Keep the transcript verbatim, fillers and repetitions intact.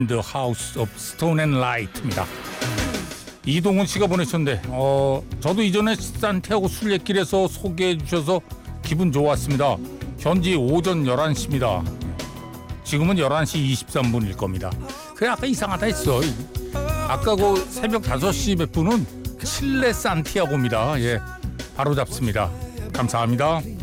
The House of Stone and Light입니다. 이동훈 씨가 보내셨는데 어, 저도 이전에 산티아고 순례길에서 소개해 주셔서 기분 좋았습니다. 현지 오전 열한 시입니다. 지금은 열한 시 이십삼 분일 겁니다. 그래 아까 이상하다 했어. 아까 그 새벽 다섯 시 몇 분은 칠레 산티아고입니다. 예, 바로 잡습니다. 감사합니다.